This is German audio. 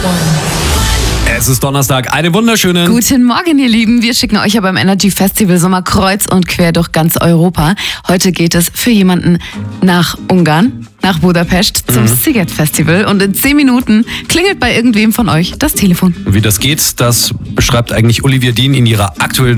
Es ist Donnerstag, einen wunderschönen Guten Morgen, ihr Lieben. Wir schicken euch ja beim Energy Festival Sommer kreuz und quer durch ganz Europa. Heute geht es für jemanden nach Ungarn, nach Budapest zum Sziget Festival. Und in 10 Minuten klingelt bei irgendwem von euch das Telefon. Wie das geht, das beschreibt eigentlich Olivia Dean in ihrer aktuellen